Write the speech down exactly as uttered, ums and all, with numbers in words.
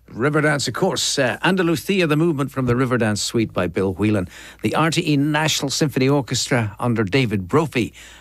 Riverdance, of course. Uh, Andalusia, the movement from the Riverdance suite by Bill Whelan. The R T E National Symphony Orchestra under David Brophy